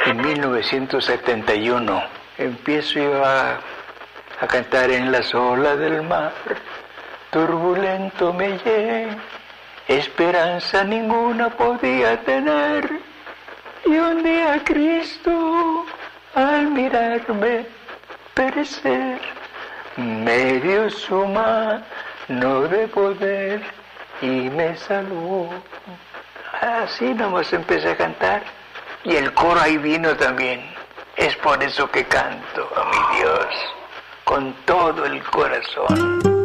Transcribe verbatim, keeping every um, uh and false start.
En mil novecientos setenta y uno empiezo yo a, a cantar en las olas del mar. Turbulento me hallé, esperanza ninguna podía tener. Y un día Cristo, al mirarme perecer, me dio su mano de poder y me salvó. Así nomás empecé a cantar. Y el coro ahí vino también. Es por eso que canto a mi Dios con todo el corazón.